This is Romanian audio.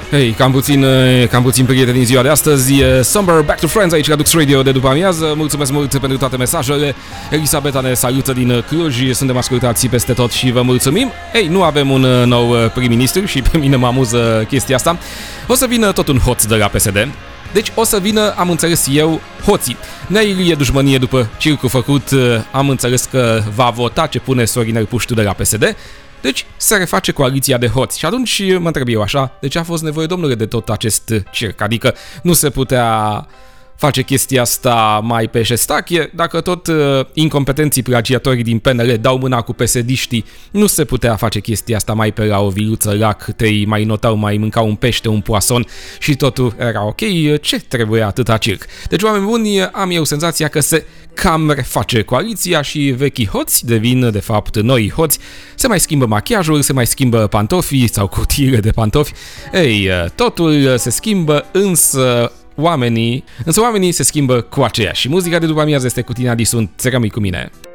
Hei, cam puțin prieteni în ziua de astăzi. Summer Back to Friends aici la Dux Radio de după amiază. Mulțumesc mult pentru toate mesajele. Elisabeta ne salută din Cluj. Suntem ascultați peste tot și vă mulțumim. Ei, nu avem un nou prim-ministru și pe mine mă amuză chestia asta. O să vină tot un hoț de la PSD. Deci o să vină, am înțeles eu, hoții. Neilie dușmănie după circul făcut, am înțeles că va vota ce pune Sorinel Puștu de la PSD. Deci se reface coaliția de hoți. Și atunci mă întreb eu așa, de ce a fost nevoie, domnule, de tot acest circ? Adică nu se putea face chestia asta mai pe șestache? Dacă tot incompetenții plagiatorii din PNL dau mâna cu PSD-știi, nu se putea face chestia asta mai pe la o viluță la câte îi mai notau, mai mâncau un pește, un poason și totul era ok? Ce trebuie atâta circ? Deci, oameni buni, am eu senzația că se cam reface coaliția și vechii hoți devin, de fapt, noi hoți. Se mai schimbă machiajul, se mai schimbă pantofii sau cutiile de pantofi. Ei, totul se schimbă, însă oamenii se schimbă cu aceea. Și muzica de după amiază este cu tine, Adi, sunt, să rămâi cu mine.